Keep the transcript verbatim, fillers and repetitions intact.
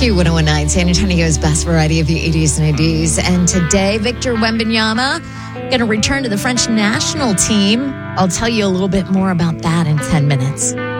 Q one oh one nine, San Antonio's best variety of the eighties and nineties. And today, Victor Wembanyama going to return to the French national team. I'll tell you a little bit more about that in ten minutes.